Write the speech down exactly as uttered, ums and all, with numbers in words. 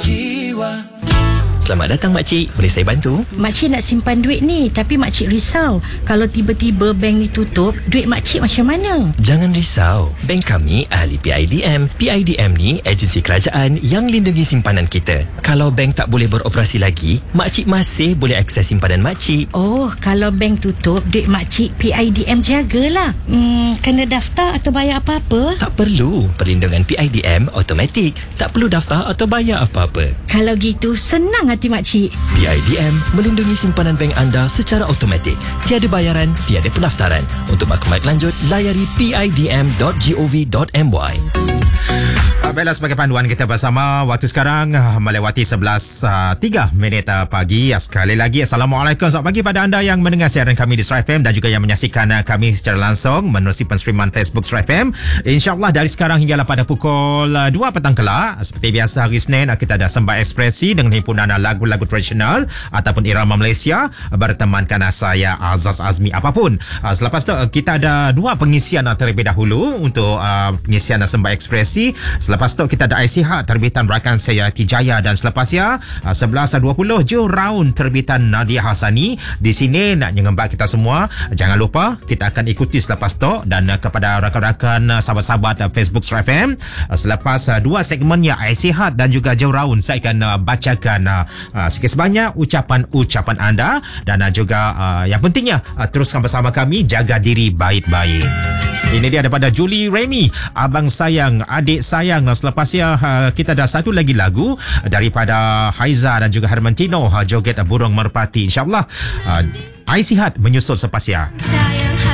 jiwa. Selamat datang makcik, boleh saya bantu? Makcik nak simpan duit ni, tapi makcik risau kalau tiba-tiba bank ni tutup, duit makcik macam mana? Jangan risau, bank kami ahli P I D M. P I D M ni agensi kerajaan yang lindungi simpanan kita. Kalau bank tak boleh beroperasi lagi, makcik masih boleh akses simpanan makcik. Oh, kalau bank tutup, duit makcik P I D M jagalah. Hmm, kena daftar atau bayar apa-apa? Tak perlu, perlindungan P I D M automatik. Tak perlu daftar atau bayar apa-apa. Kalau gitu, senang hati makcik. P I D M melindungi simpanan bank anda secara automatik. Tiada bayaran, tiada pendaftaran. Untuk maklumat lanjut, layari p i d m dot gov dot m y. Baiklah, sebagai panduan kita bersama, waktu sekarang melewati sebelas tiga minit pagi. Sekali lagi, Assalamualaikum. Selamat pagi pada anda yang mendengar siaran kami di Star F M dan juga yang menyaksikan kami secara langsung menerusi penstreaman Facebook Star F M. InsyaAllah dari sekarang hinggalah pada pukul dua petang kelak. Seperti biasa hari Senin, kita ada Sembah Ekspresi dengan himpunan lagu-lagu tradisional ataupun irama Malaysia bertemankan saya Azaz Azmi. Apapun, selepas tu kita ada dua pengisian terlebih dahulu untuk pengisian Sembah Ekspresi. Selepas tu kita ada Aisihat terbitan rakan saya Tijaya, dan selepasnya sebelas dua puluh je round terbitan Nadia Hasani. Di sini nak nyengembak kita semua. Jangan lupa kita akan ikuti selepas tu, dan kepada rakan-rakan sahabat-sahabat Facebook Star F M, selepas dua segmennya Aisihat dan juga je round, saya akan bacakan sikit sebanyak ucapan-ucapan anda, dan juga yang pentingnya teruskan bersama kami, jaga diri baik-baik. Ini dia daripada Julie Remy, Abang Sayang, Adik Sayang. Selepasnya kita ada satu lagi lagu daripada Haiza dan juga Hermantino, Joget Burung Merpati. InsyaAllah Aisihat menyusul sepasnya.